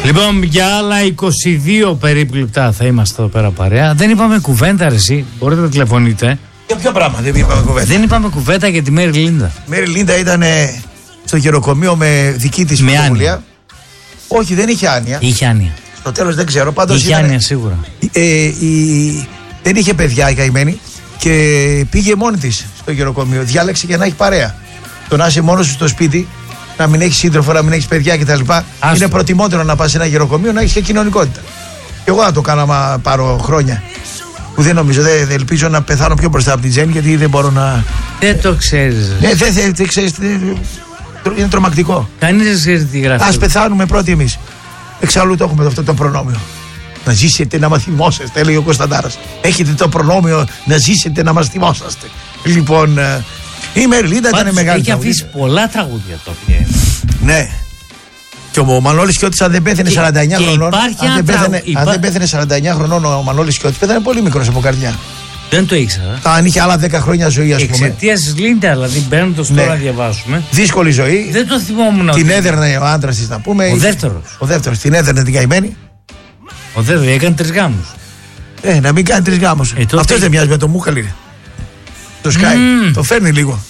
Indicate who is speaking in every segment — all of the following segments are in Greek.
Speaker 1: Λοιπόν, για άλλα 22 περίπου λεπτά θα είμαστε εδώ πέρα παρέα. Δεν είπαμε κουβέντα, ρε εσύ. Μπορείτε να τηλεφωνείτε.
Speaker 2: Για ποιο πράγμα δεν είπαμε κουβέντα?
Speaker 1: Δεν είπαμε κουβέντα για τη Μέρι Λίντα.
Speaker 2: Η Μέρι Λίντα ήταν στο γεροκομείο με δική της πρωτοβουλία. Όχι, δεν είχε άνοια.
Speaker 1: Είχε άνοια.
Speaker 2: Στο τέλος δεν ξέρω. Πάντως
Speaker 1: είχε άνοια σίγουρα.
Speaker 2: Δεν είχε παιδιά η καημένη και πήγε μόνη της στο γεροκομείο. Διάλεξε για να έχει παρέα. Το να είσαι μόνος σου στο σπίτι, να μην έχει σύντροφο, να μην έχει παιδιά κτλ. Είναι προτιμότερο να πας σε ένα γεροκομείο να έχει και κοινωνικότητα. Και εγώ να το κάνω άμα πάρω χρόνια. Που δεν νομίζω, δεν ελπίζω να πεθάνω πιο μπροστά από την Τζέννη, γιατί δεν μπορώ να.
Speaker 1: Δεν το ξέρεις.
Speaker 2: Ναι, δεν ξέρεις. Είναι τρομακτικό.
Speaker 1: Κανείς δεν ξέρει τι γράφει.
Speaker 2: Ας πεθάνουμε πρώτοι εμείς. Εξάλλου το έχουμε αυτό το προνόμιο. Να ζήσετε να μας θυμόσαστε, έλεγε ο Κωνσταντάρας. Έχετε το προνόμιο να ζήσετε να μας θυμόσαστε. Λοιπόν, η Μέρι Λίντα ήταν μεγάλη.
Speaker 1: Έχει αφήσει πολλά τραγούδια τότε.
Speaker 2: Ναι. Και ο Μανώλης Κιώτης, αν δεν πέθανε 49 χρονών. Αν δεν πέθανε 49 χρονών ο Μανώλης Κιώτης, πέθανε πολύ μικρός από καρδιά.
Speaker 1: Δεν το ήξερα.
Speaker 2: Αν είχε άλλα 10 χρόνια ζωή, ας πούμε.
Speaker 1: Εξαιτίας της Λίντα, δηλαδή μπαίνοντας τώρα να διαβάσουμε.
Speaker 2: Δύσκολη ζωή.
Speaker 1: Δεν το θυμόμουν.
Speaker 2: Την έδερνε ο άντρας της, να πούμε. Ο δεύτερος. Την έδερνε την καημένη.
Speaker 1: Ο δεύτερος έκανε 3 γάμους.
Speaker 2: Να μην κάνει 3 γάμους. Αυτός δεν μοιάζει με το Μούχαλη. Το Sky. Το φέρνει λίγο.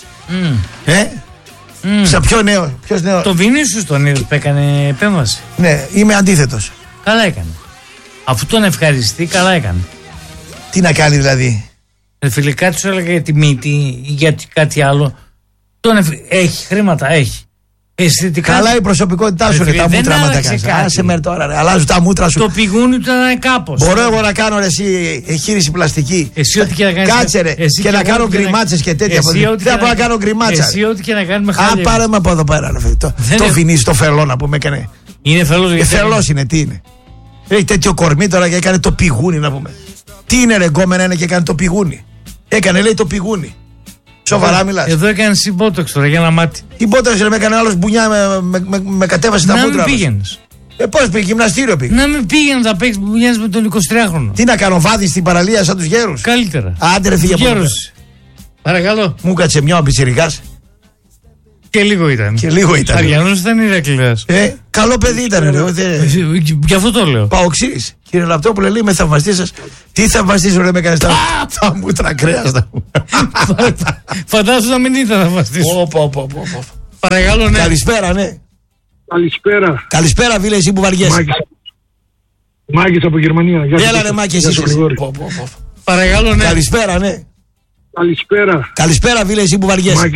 Speaker 2: Σε ποιο νέο? Ποιος νέο?
Speaker 1: Το Βινίσιους τον είδε που έκανε επέμβαση.
Speaker 2: Ναι, είμαι αντίθετος.
Speaker 1: Καλά έκανε. Αφού τον ευχαριστεί, καλά έκανε.
Speaker 2: Τι να κάνει δηλαδή?
Speaker 1: Φίλε, κάτι σου έλεγα για τη μύτη ή για κάτι άλλο. Έχει χρήματα, έχει. Αισθητικά.
Speaker 2: Καλά η προσωπικότητά σου, τα μούτρα μα τα κάνεις. Άσε με τώρα, ρε. Αλλάζουν τα μούτρα σου.
Speaker 1: Το πηγούνι του ήταν κάπως.
Speaker 2: Μπορώ εγώ να κάνω εσύ εγχείρηση πλαστική.
Speaker 1: Εσύ ό,τι και να κάνεις.
Speaker 2: Κάτσε ρε. Και να κάνω γκριμάτσες και τέτοια. Δεν θα μπορώ να κάνω γκριμάτσα.
Speaker 1: Εσύ ό,τι και να κάνει με χάλια.
Speaker 2: Α, πάρε με από εδώ πέρα. Το Βινίσιο, το φελώνα που με έκανε.
Speaker 1: Είναι φελός γιατί.
Speaker 2: Φελός είναι, τι είναι? Έχει τέτοιο κορμί τώρα και έκανε το πηγούνι να πούμε. Τι είναι ρε γκόμενα είναι και έκανε το πηγούνι. Έκανε λέει το πηγούνι. Σοβαρά μιλάς?
Speaker 1: Εδώ έκανε συμπότοξ τώρα για ένα μάτι.
Speaker 2: Η μπότοξ με έκανε άλλος μπουνιά, με κατέβασε τα μούτρα.
Speaker 1: Να μην πήγαινες.
Speaker 2: Πώς πήγε, γυμναστήριο πήγε.
Speaker 1: Να μην πήγαινε να παίξει μπουνιάς με τον 23χρονο.
Speaker 2: Τι να κάνω, βάδι στην παραλία σαν τους γέρους?
Speaker 1: Καλύτερα.
Speaker 2: Άντε ρε φύγε από εδώ.
Speaker 1: Παρακαλώ.
Speaker 2: Μου κάτσε μια ο πιτσιρικάς.
Speaker 1: Και λίγο ήταν. Αριανός ήταν Ηρακλέας.
Speaker 2: Καλό παιδί ήταν ρε.
Speaker 1: Γι' αυτό το λέω.
Speaker 2: Παοξής. Κύριε Λαπτόπουλε, λέει, είμαι θαυμαστής σας. Τι θαυμαστής ρε με κάνεις τα μούτρα κρέας?
Speaker 1: Φαντάζομαι να μην ήταν θαυμαστής. Παρακαλώ, ναι.
Speaker 2: Καλησπέρα, ναι.
Speaker 3: Καλησπέρα.
Speaker 2: Καλησπέρα, φίλε, εσύ που βαριέσαι.
Speaker 3: Μάκης από Γερμανία.
Speaker 2: Έλα ρε Μάκη, εσύ.
Speaker 1: Παρακαλώ, ναι.
Speaker 2: Καλησπέρα, ναι.
Speaker 3: Καλησπέρα.
Speaker 2: Καλησπέρα, φίλε, εσύ που βαριέσαι.